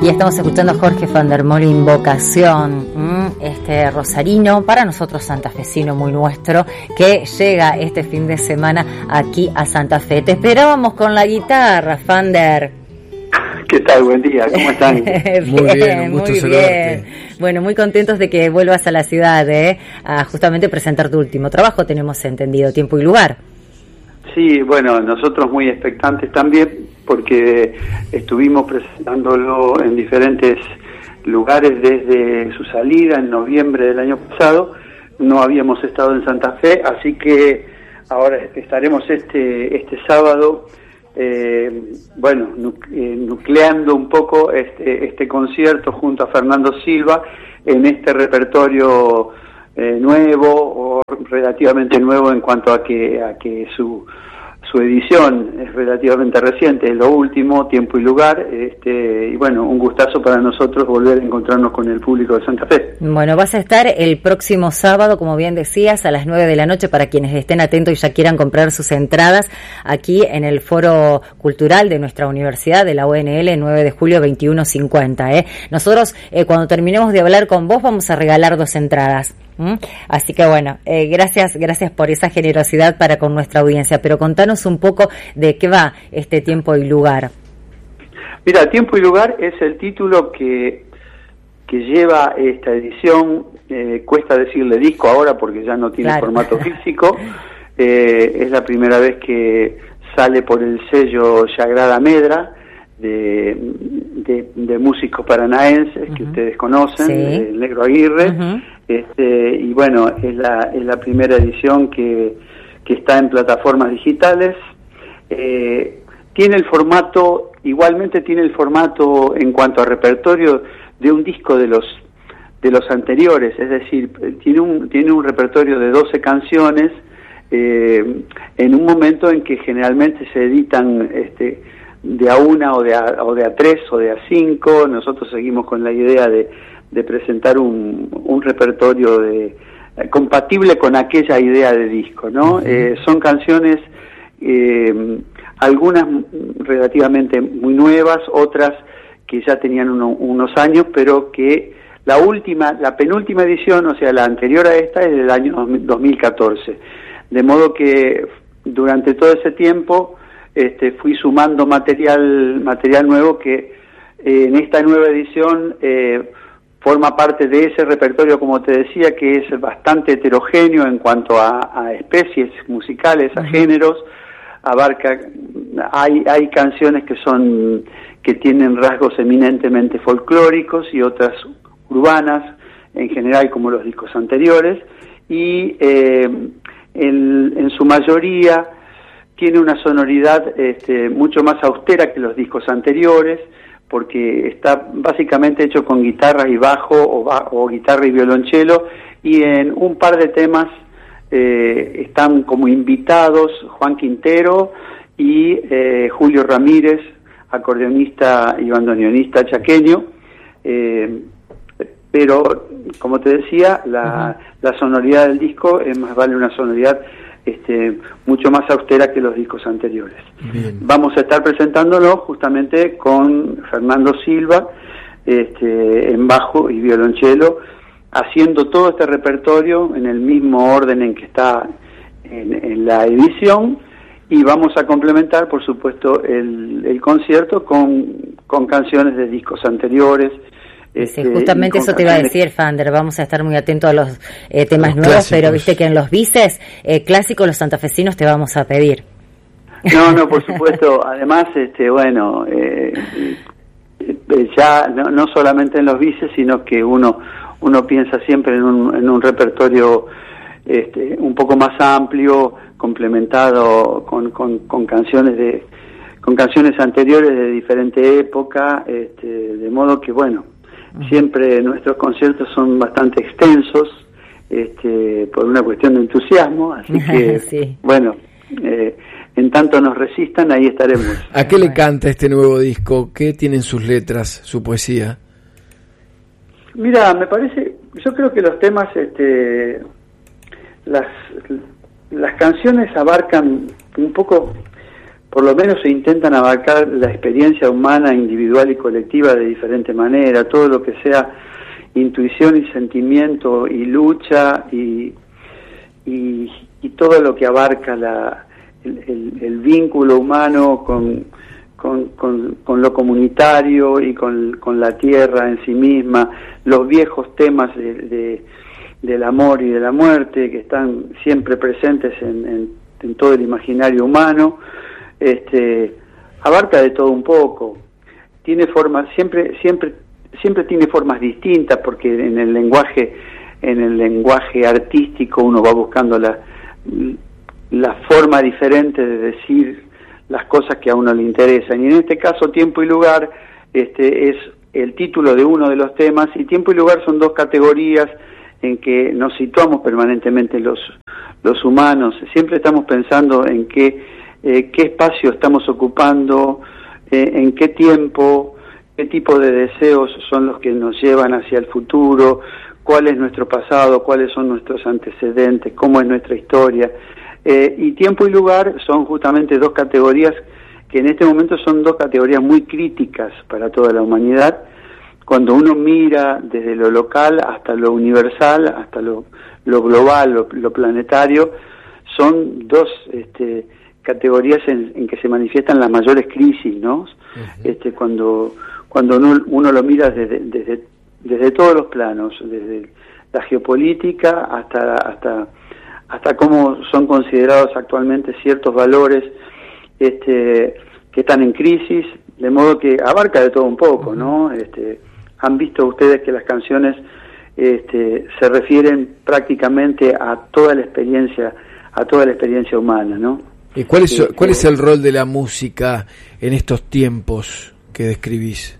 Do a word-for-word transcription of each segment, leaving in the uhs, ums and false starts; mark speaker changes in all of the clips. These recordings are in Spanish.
Speaker 1: Y estamos escuchando a Jorge van der Molen, Invocación, este rosarino, para nosotros santafesino muy nuestro, que llega este fin de semana aquí a Santa Fe. Te esperábamos con la guitarra, Vander.
Speaker 2: ¿Qué tal? Buen día, ¿cómo están?
Speaker 1: bien,
Speaker 3: muy bien, un gusto
Speaker 1: muy
Speaker 3: saludarte.
Speaker 1: Bien. Bueno, muy contentos de que vuelvas a la ciudad, ¿eh? A justamente presentar tu último trabajo, tenemos entendido, Tiempo y Lugar.
Speaker 2: Sí, bueno, nosotros muy expectantes también, porque estuvimos presentándolo en diferentes lugares desde su salida en noviembre del año pasado. No habíamos estado en Santa Fe, así que ahora estaremos este este sábado, eh, bueno, nucleando un poco este este concierto junto a Fernando Silva en este repertorio eh, nuevo o relativamente nuevo en cuanto a que a que su su edición es relativamente reciente, es lo último, Tiempo y Lugar, este, y bueno, un gustazo para nosotros volver a encontrarnos con el público de Santa Fe.
Speaker 1: Bueno, vas a estar el próximo sábado, como bien decías, a las nueve de la noche, para quienes estén atentos y ya quieran comprar sus entradas, aquí en el Foro Cultural de nuestra universidad, de la U N L, nueve de julio, veintiuno cincuenta, ¿eh? Nosotros, eh, cuando terminemos de hablar con vos, vamos a regalar dos entradas. ¿Mm? Así que bueno, eh, gracias gracias por esa generosidad para con nuestra audiencia, pero contanos un poco de qué va este Tiempo y Lugar.
Speaker 2: Mira, Tiempo y Lugar es el título que que lleva esta edición, eh, cuesta decirle disco ahora porque ya no tiene claro. formato físico, eh, es la primera vez que sale por el sello Sagrada Medra, de, de, de músicos paranaenses uh-huh. que ustedes conocen, sí. el Negro Aguirre, uh-huh. este, y bueno, es la, es la primera edición que, que está en plataformas digitales. Eh, tiene el formato, igualmente tiene el formato en cuanto a repertorio de un disco de los de los anteriores, es decir, tiene un, tiene un repertorio de doce canciones, eh, en un momento en que generalmente se editan este de a una o de a, o de a tres o de a cinco. Nosotros seguimos con la idea de, de presentar un, un repertorio de eh, compatible con aquella idea de disco, ¿no? Uh-huh. Eh, son canciones, eh, algunas relativamente muy nuevas, otras que ya tenían uno, unos años, pero que la última, la penúltima edición, o sea, la anterior a esta, es del año dos mil catorce. De modo que durante todo ese tiempo Este, fui sumando material material nuevo que eh, en esta nueva edición eh, forma parte de ese repertorio, como te decía, que es bastante heterogéneo en cuanto a, a especies musicales, a uh-huh. géneros. Abarca, hay hay canciones que son que tienen rasgos eminentemente folclóricos y otras urbanas, en general como los discos anteriores, y eh, en, en su mayoría tiene una sonoridad este, mucho más austera que los discos anteriores, porque está básicamente hecho con guitarra y bajo, o, ba- o guitarra y violonchelo, y en un par de temas eh, están como invitados Juan Quintero y eh, Julio Ramírez, acordeonista y bandoneonista chaqueño, eh, pero como te decía, la, uh-huh. la sonoridad del disco es más vale una sonoridad Este, mucho más austera que los discos anteriores. Bien. Vamos a estar presentándolo justamente con Fernando Silva, este, en bajo y violonchelo, haciendo todo este repertorio en el mismo orden en que está en, en la edición, y vamos a complementar, por supuesto, el, el concierto con, con canciones de discos anteriores.
Speaker 1: Sí, justamente eso te iba a decir, Vander, vamos a estar muy atentos a los eh, temas los nuevos, clásicos. Pero viste que en los bices eh, clásicos los santafesinos te vamos a pedir.
Speaker 2: No, no, por supuesto, además, este, bueno, eh, ya no, no solamente en los bices, sino que uno uno piensa siempre en un, en un repertorio este, un poco más amplio, complementado con, con, con canciones de con canciones anteriores de diferente época, este, de modo que, bueno, siempre nuestros conciertos son bastante extensos, este, por una cuestión de entusiasmo, así que, sí. bueno, eh, en tanto nos resistan, ahí estaremos.
Speaker 3: ¿A qué le canta este nuevo disco? ¿Qué tienen sus letras, su poesía?
Speaker 2: Mira, me parece, yo creo que los temas, este, las, las canciones abarcan un poco por lo menos se intentan abarcar la experiencia humana, individual y colectiva de diferente manera, todo lo que sea intuición y sentimiento y lucha y, y, y todo lo que abarca la, el, el, el vínculo humano con, con, con, con lo comunitario y con, con la tierra en sí misma, los viejos temas de, de, del amor y de la muerte que están siempre presentes en, en, en todo el imaginario humano. Este, abarca de todo un poco, tiene formas, siempre, siempre, siempre tiene formas distintas, porque en el lenguaje, en el lenguaje artístico uno va buscando la, la forma diferente de decir las cosas que a uno le interesan, y en este caso Tiempo y Lugar este, es el título de uno de los temas, y Tiempo y Lugar son dos categorías en que nos situamos permanentemente los, los humanos, siempre estamos pensando en qué Eh, qué espacio estamos ocupando, eh, en qué tiempo, qué tipo de deseos son los que nos llevan hacia el futuro, cuál es nuestro pasado, cuáles son nuestros antecedentes, cómo es nuestra historia. Eh, y Tiempo y Lugar son justamente dos categorías que en este momento son dos categorías muy críticas para toda la humanidad. Cuando uno mira desde lo local hasta lo universal, hasta lo, lo global, lo, lo planetario, son dos este, categorías en, en que se manifiestan las mayores crisis, ¿no? Uh-huh. Este, cuando cuando uno, uno lo mira desde, desde desde todos los planos, desde la geopolítica hasta hasta hasta cómo son considerados actualmente ciertos valores este, que están en crisis, de modo que abarca de todo un poco, ¿no? Este, han visto ustedes que las canciones este, se refieren prácticamente a toda la experiencia, a toda la experiencia humana, ¿no?
Speaker 3: ¿Y cuál es, este, cuál es el rol de la música en estos tiempos que describís?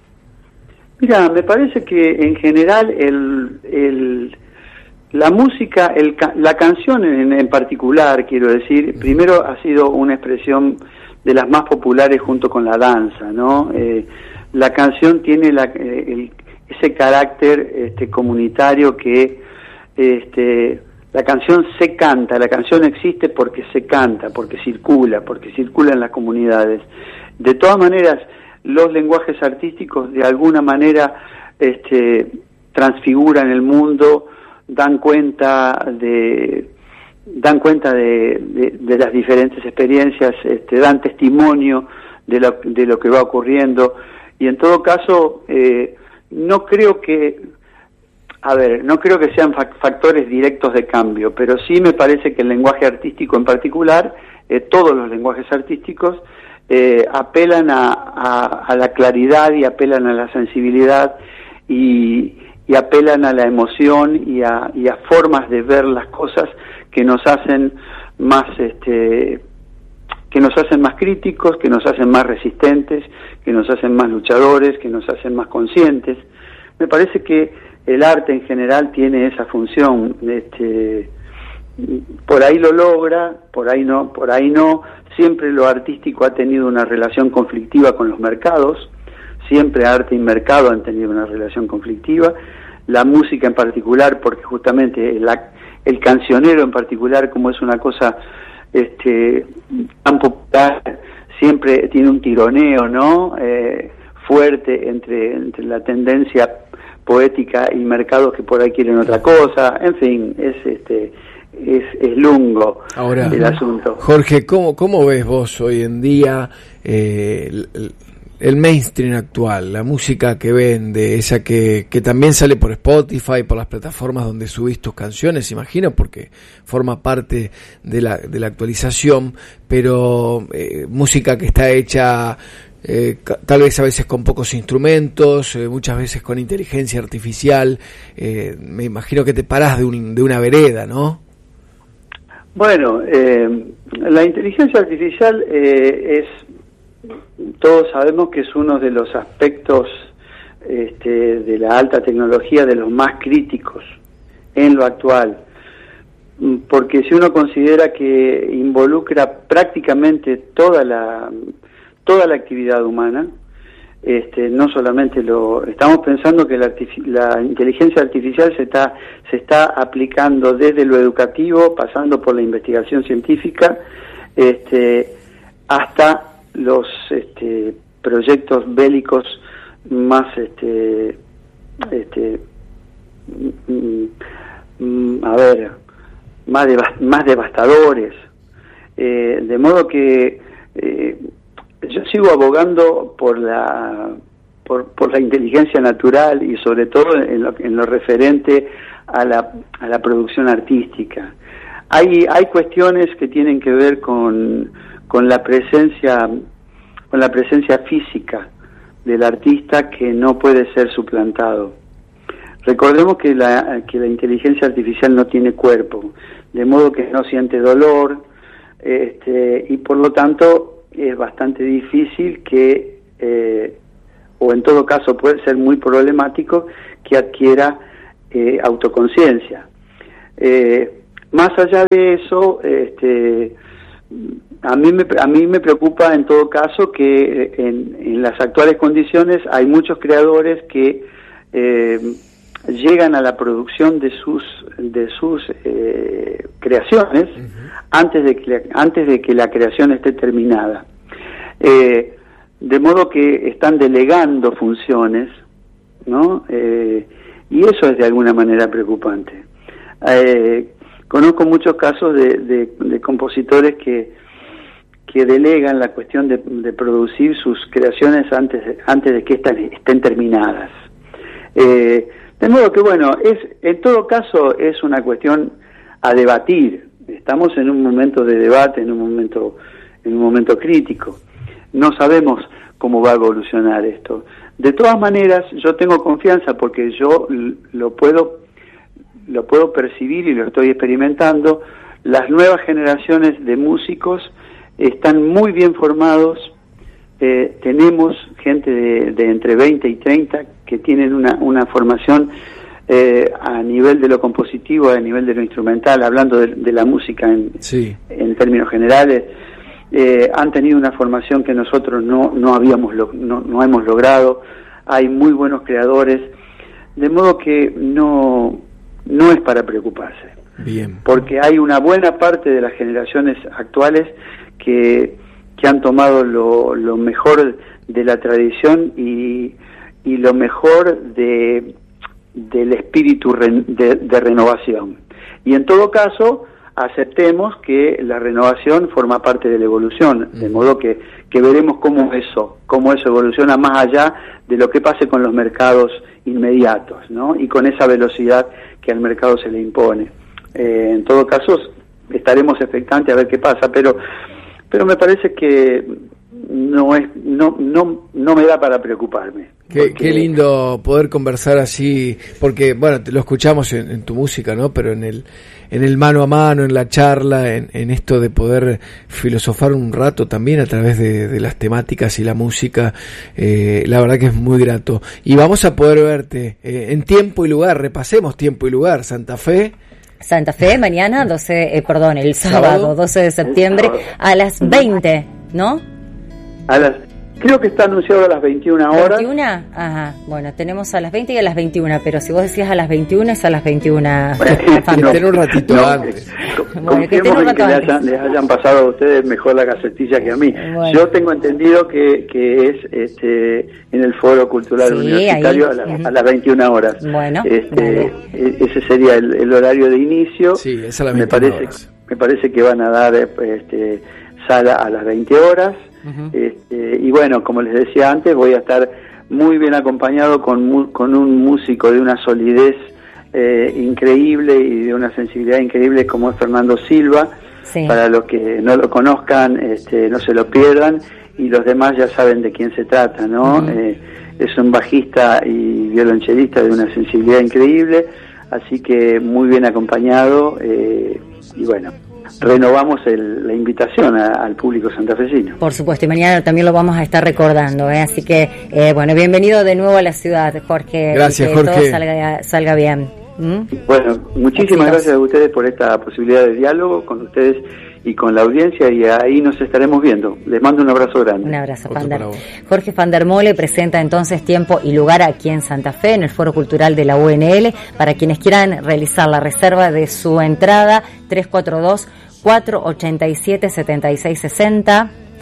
Speaker 2: Mira, me parece que en general el, el la música, el, la canción en, en particular, quiero decir, primero ha sido una expresión de las más populares junto con la danza, ¿no? Eh, la canción tiene la, eh, el, ese carácter este, comunitario que este, la canción se canta, la canción existe porque se canta, porque circula, porque circula en las comunidades. De todas maneras, los lenguajes artísticos de alguna manera este, transfiguran el mundo, dan cuenta de dan cuenta de, de, de las diferentes experiencias, este, dan testimonio de lo, de lo que va ocurriendo, y en todo caso eh, no creo que a ver, no creo que sean factores directos de cambio, pero sí me parece que el lenguaje artístico en particular, eh, todos los lenguajes artísticos eh, apelan a, a, a la claridad y apelan a la sensibilidad y y apelan a la emoción y a, y a formas de ver las cosas que nos hacen más este que nos hacen más críticos, que nos hacen más resistentes, que nos hacen más luchadores, que nos hacen más conscientes. Me parece que el arte en general tiene esa función, este por ahí lo logra, por ahí no, por ahí no. Siempre lo artístico ha tenido una relación conflictiva con los mercados. Siempre arte y mercado han tenido una relación conflictiva, la música en particular, porque justamente la, el cancionero en particular, como es una cosa este, tan popular, siempre tiene un tironeo, ¿no? Eh, fuerte entre, entre la tendencia poética y mercados que por ahí quieren otra cosa, en fin, es este es, es lungo
Speaker 3: Ahora,
Speaker 2: el asunto.
Speaker 3: Jorge, ¿cómo, cómo ves vos hoy en día eh, el, el el mainstream actual, la música que vende, esa que, que también sale por Spotify, por las plataformas donde subís tus canciones, imagino, porque forma parte de la, de la actualización, pero eh, música que está hecha eh, tal vez a veces con pocos instrumentos, eh, muchas veces con inteligencia artificial, eh, me imagino que te parás de, un, de una vereda, ¿no?
Speaker 2: Bueno, eh, la inteligencia artificial eh, es... Todos sabemos que es uno de los aspectos este, de la alta tecnología de los más críticos en lo actual, porque si uno considera que involucra prácticamente toda la toda la actividad humana, este, no solamente lo estamos pensando que la, la inteligencia artificial se está se está aplicando desde lo educativo, pasando por la investigación científica, este hasta los este, proyectos bélicos más este, este mm, mm, a ver más deva- más devastadores, eh, de modo que eh, yo sigo abogando por la por, por la inteligencia natural y sobre todo en lo, en lo referente a la, a la producción artística. Hay hay cuestiones que tienen que ver con con la presencia con la presencia física del artista que no puede ser suplantado. Recordemos que la que la inteligencia artificial no tiene cuerpo, de modo que no siente dolor, este, y por lo tanto es bastante difícil que, eh, o en todo caso puede ser muy problemático, que adquiera eh, autoconciencia. Eh, más allá de eso, este, a mí me a mí me preocupa en todo caso que en, en las actuales condiciones hay muchos creadores que eh, llegan a la producción de sus de sus eh, creaciones uh-huh. antes de que antes de que la creación esté terminada, eh, de modo que están delegando funciones, ¿no? Eh, y eso es de alguna manera preocupante. Eh, conozco muchos casos de, de, de compositores que que delegan la cuestión de, de producir sus creaciones antes de, antes de que estén, estén terminadas. Eh, de modo que, bueno, es en todo caso es una cuestión a debatir. Estamos en un momento de debate, en un momento en un momento crítico. No sabemos cómo va a evolucionar esto. De todas maneras, yo tengo confianza porque yo lo puedo lo puedo percibir y lo estoy experimentando. Las nuevas generaciones de músicos están muy bien formados, eh, tenemos gente de, de entre veinte y treinta que tienen una, una formación eh, a nivel de lo compositivo, a nivel de lo instrumental, hablando de, de la música en, sí. en términos generales, eh, han tenido una formación que nosotros no, no habíamos lo, no, no hemos logrado. Hay muy buenos creadores, de modo que no, no es para preocuparse.
Speaker 3: Bien.
Speaker 2: Porque hay una buena parte de las generaciones actuales que, que han tomado lo, lo mejor de la tradición y, y lo mejor de del espíritu re, de, de renovación. Y en todo caso, aceptemos que la renovación forma parte de la evolución, de modo que, que veremos cómo eso, cómo eso evoluciona más allá de lo que pase con los mercados inmediatos, ¿no? Y con esa velocidad que al mercado se le impone. Eh, en todo caso, estaremos expectantes a ver qué pasa, pero pero me parece que no es no no no me da para preocuparme.
Speaker 3: Qué, porque... qué lindo poder conversar así, porque bueno, lo escuchamos en, en tu música, ¿no? Pero en el en el mano a mano, en la charla, en, en esto de poder filosofar un rato también a través de, de las temáticas y la música, eh, la verdad que es muy grato. Y vamos a poder verte eh, en tiempo y lugar, repasemos tiempo y lugar, Santa Fe.
Speaker 1: Santa Fe, mañana, doce, eh, perdón, el sábado, doce de septiembre, a las veinte, ¿no?
Speaker 2: A las, creo que está anunciado a las veintiuna horas.
Speaker 1: ¿veintiuna? Ajá, bueno, tenemos a las veinte y a las veintiuna, pero si vos decías a las veintiuna, es a las veintiuna.
Speaker 3: Bueno, no, ten un ratito no, antes.
Speaker 2: Bueno, que, un rato que antes. Les, hayan, les hayan pasado a ustedes mejor la casetilla que a mí. Bueno. Yo tengo entendido que, que es este en el Foro Cultural sí, Universitario ahí, a, la, uh-huh. a las veintiuna horas.
Speaker 1: Bueno,
Speaker 2: este, ese sería el, el horario de inicio.
Speaker 3: Sí, es a las
Speaker 2: me parece, horas. Me parece que van a dar este, sala a las veinte horas. Uh-huh. Este, y bueno, como les decía antes, voy a estar muy bien acompañado con, con un músico de una solidez eh, increíble y de una sensibilidad increíble como es Fernando Silva. Sí. Para los que no lo conozcan, este, no se lo pierdan, y los demás ya saben de quién se trata, ¿no? Uh-huh. Eh, es un bajista y violonchelista de una sensibilidad increíble, así que muy bien acompañado, eh, y bueno, renovamos el, la invitación a, al público santafesino.
Speaker 1: Por supuesto, y mañana también lo vamos a estar recordando, ¿eh? Así que, eh, bueno, bienvenido de nuevo a la ciudad, Jorge.
Speaker 3: Gracias,
Speaker 1: que
Speaker 3: Jorge.
Speaker 1: todo salga, salga bien. ¿Mm?
Speaker 2: Bueno, muchísimas gracias a ustedes por esta posibilidad de diálogo con ustedes y con la audiencia, y ahí nos estaremos viendo. Les mando un abrazo grande.
Speaker 1: Un abrazo, Fander. Jorge Fandermole presenta entonces Tiempo y Lugar aquí en Santa Fe, en el Foro Cultural de la U N L. Para quienes quieran realizar la reserva de su entrada, tres cuatro dos, cuatro ocho siete, siete seis seis cero,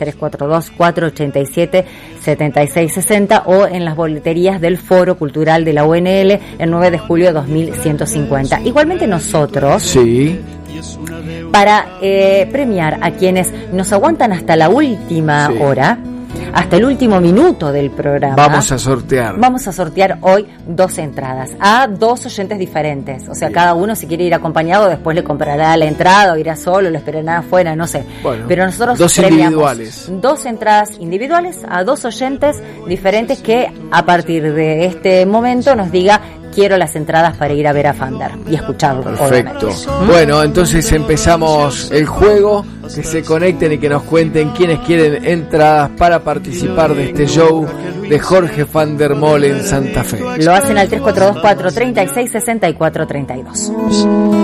Speaker 1: tres cuatro dos, cuatro ocho siete, siete seis seis cero o en las boleterías del Foro Cultural de la U N L el nueve de julio dos mil ciento cincuenta. Igualmente nosotros,
Speaker 3: sí,
Speaker 1: para eh, premiar a quienes nos aguantan hasta la última sí. hora, hasta el último minuto del programa,
Speaker 3: vamos a sortear.
Speaker 1: Vamos a sortear hoy dos entradas a dos oyentes diferentes. O sea, bien, cada uno si quiere ir acompañado, después le comprará la entrada o irá solo, lo esperará afuera, no sé. Bueno, pero nosotros
Speaker 3: dos individuales.
Speaker 1: Dos entradas individuales a dos oyentes diferentes que a partir de este momento nos diga: quiero las entradas para ir a ver a Fander y escucharlo.
Speaker 3: Perfecto. ¿Mm? Bueno, entonces empezamos el juego. Que se conecten y que nos cuenten quiénes quieren entradas para participar de este show de Jorge van der Molen en Santa Fe.
Speaker 1: Lo hacen al tres cuatro dos, cuatro tres seis, seis cuatro tres dos.